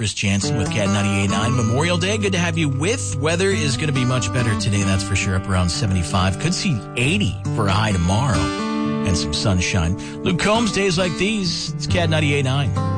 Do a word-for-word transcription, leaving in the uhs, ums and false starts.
Chris Jansen with Cat ninety-eight point nine. Memorial Day, good to have you with. Weather is going to be much better today, that's for sure, up around seventy-five. Could see eighty for a high tomorrow and some sunshine. Luke Combs, days like these, it's Cat ninety-eight point nine.